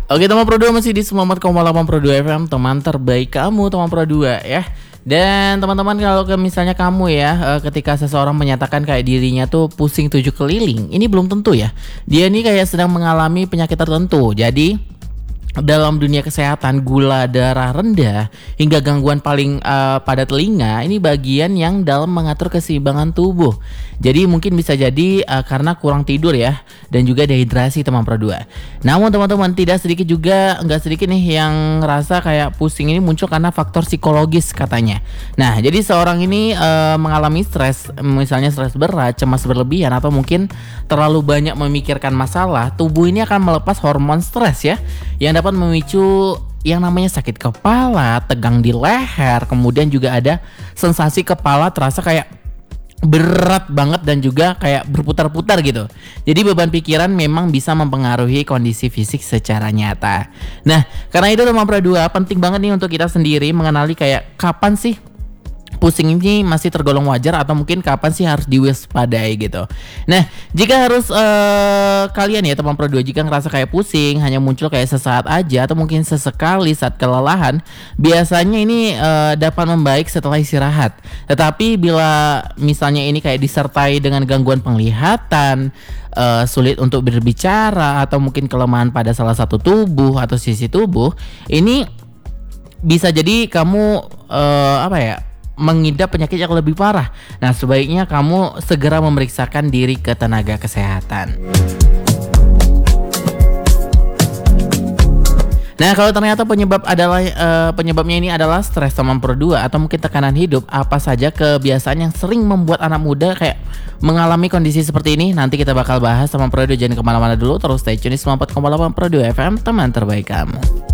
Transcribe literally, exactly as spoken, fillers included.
Oke teman Pro dua masih di sembilan puluh empat koma delapan Pro dua F M, teman terbaik kamu teman Pro dua ya. Dan teman-teman kalau ke misalnya kamu ya ketika seseorang menyatakan kayak dirinya tuh pusing tujuh keliling, ini belum tentu ya dia ini kayak sedang mengalami penyakit tertentu. Jadi dalam dunia kesehatan, gula darah rendah hingga gangguan paling uh, pada telinga ini bagian yang dalam mengatur keseimbangan tubuh. Jadi mungkin bisa jadi uh, karena kurang tidur ya, dan juga dehidrasi teman Pro dua. Namun teman-teman tidak sedikit juga nggak sedikit nih yang ngerasa kayak pusing ini muncul karena faktor psikologis katanya. Nah jadi seorang ini uh, mengalami stres, misalnya stres berat, cemas berlebihan, atau mungkin terlalu banyak memikirkan masalah, tubuh ini akan melepas hormon stres ya, yang dapat memicu yang namanya sakit kepala, tegang di leher, kemudian juga ada sensasi kepala terasa kayak berat banget dan juga kayak berputar-putar gitu. Jadi beban pikiran memang bisa mempengaruhi kondisi fisik secara nyata. Nah, karena itu teman Pro dua penting banget nih untuk kita sendiri mengenali kayak kapan sih pusing ini masih tergolong wajar atau mungkin kapan sih harus diwaspadai gitu. Nah, jika harus uh, kalian ya teman Pro dua jika ngerasa kayak pusing hanya muncul kayak sesaat aja atau mungkin sesekali saat kelelahan, biasanya ini uh, dapat membaik setelah istirahat. Tetapi bila misalnya ini kayak disertai dengan gangguan penglihatan, uh, sulit untuk berbicara, atau mungkin kelemahan pada salah satu tubuh atau sisi tubuh, ini bisa jadi kamu uh, apa ya? mengidap penyakit yang lebih parah. Nah, sebaiknya kamu segera memeriksakan diri ke tenaga kesehatan. Nah, kalau ternyata penyebab adalah uh, penyebabnya ini adalah stres teman Pro dua atau mungkin tekanan hidup, apa saja kebiasaan yang sering membuat anak muda kayak mengalami kondisi seperti ini? Nanti kita bakal bahas teman Pro dua, jangan kemana-mana dulu, terus stay tune di sembilan puluh empat koma delapan Pro dua F M, teman terbaik kamu.